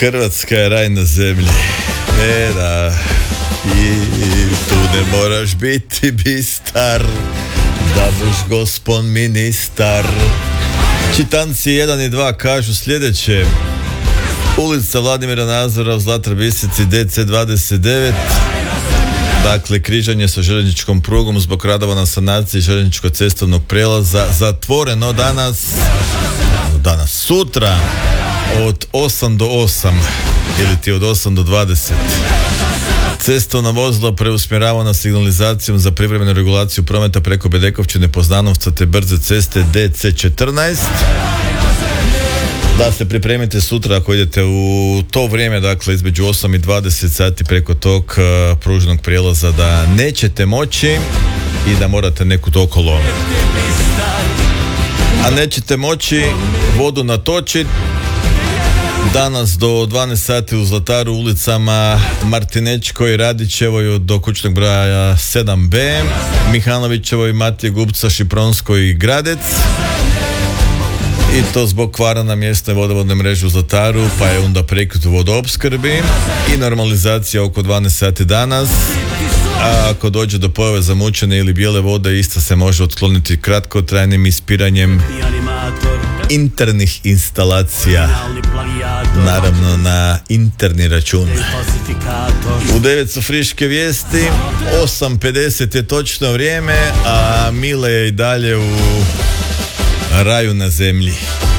Hrvatska je raj na zemlji. Da. I tu ne moraš biti bistar da buš gospon ministar. Čitanci 1 i 2 kažu sljedeće: ulica Vladimira Nazora u Zlatar Bistrici DC29, dakle križanje sa željezničkom prugom zbog radova na sanaciji željezničkog cestovnog prijelaza, zatvoreno danas sutra od 8 do 8 ili ti od 8 do 20. Cestovna vozila preusmjeravana signalizacijom za privremenu regulaciju prometa preko Bedekovčine, Poznanovca te brze ceste DC14. Da se pripremite sutra ako idete u to vrijeme, dakle između 8 i 20 sati preko tog pružnog prijelaza, da nećete moći i da morate nekud okolo. A nećete moći vodu natočiti. Danas do 12 sati u Zlataru ulicama Martinečkoj, Radićevoj do kućnog broja 7B, Mihanovićevoj, Matije Gubca, Šipronskoj i Gradec. I to zbog kvara na mjesnoj vodovodne mreže u Zlataru, pa je onda prekid u vodoopskrbi i normalizacija oko 12 sati danas. A ako dođe do pojave zamućene ili bijele vode, ista se može otkloniti kratkotrajnim ispiranjem internih instalacija, naravno na interni račun. U 9 su friške vijesti, 8:50 je točno vrijeme, a Mile je i dalje u raju na zemlji.